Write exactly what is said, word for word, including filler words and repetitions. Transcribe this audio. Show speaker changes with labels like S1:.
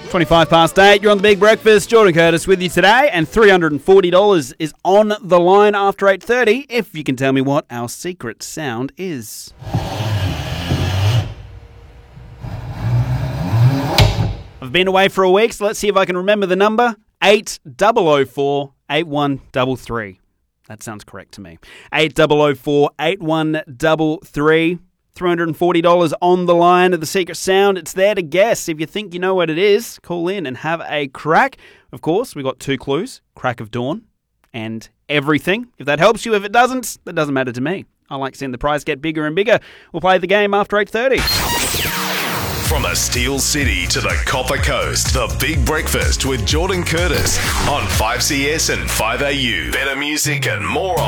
S1: twenty-five past eight, you're on The Big Breakfast. Jordan Curtis with you today, and three hundred forty dollars is on the line after eight thirty if you can tell me what our secret sound is. I've been away for a week, so let's see if I can remember the number. eight double oh four, eight one three three. That sounds correct to me. eight double oh four, eight one three three. three hundred forty dollars on the line of the secret sound. It's there to guess. If you think you know what it is, call in and have a crack. Of course, we've got two clues, crack of dawn and everything. If that helps you, if it doesn't, that doesn't matter to me. I like seeing the prize get bigger and bigger. We'll play the game after eight thirty.
S2: From the Steel City to the Copper Coast, The Big Breakfast with Jordan Curtis on five C S and five A U. Better music and more on